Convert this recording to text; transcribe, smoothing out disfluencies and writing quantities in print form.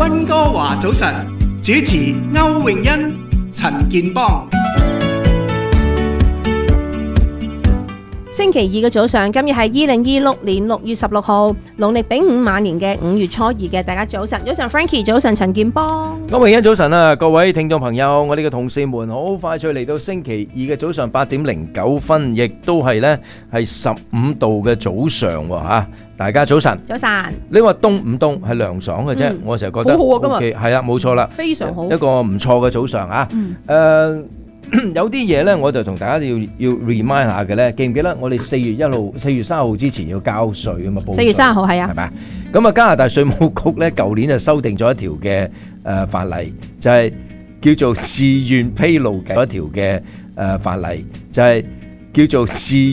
溫哥華早晨，主持歐詠欣、陳健邦。 星期二嘅早上，今日係2026年6月16號，農曆丙午晚年嘅5月初2嘅，大家早晨，早晨 Frankie， 早晨陳健邦。 歐詠欣早晨啊，各位聽眾朋友，我哋嘅同事們，好快脆嚟到星期二嘅早上8點09分，亦都係呢係15度嘅早上喎嚇，大家早晨。早晨。你話凍唔凍？係涼爽嘅啫，我成日覺得。 好好啊，今日。 係啊，冇錯啦。 非常好。 一個唔錯嘅早上啊。有啲嘢咧，我就同大家要 remind 下嘅咧，記唔記得我哋4月3號之前要交稅啊嘛？4月3號係啊，係咪？咁啊，加拿大稅務局咧，舊年就修訂咗一條嘅法例，就係叫做自願披露嘅一條嘅法例，就係叫做自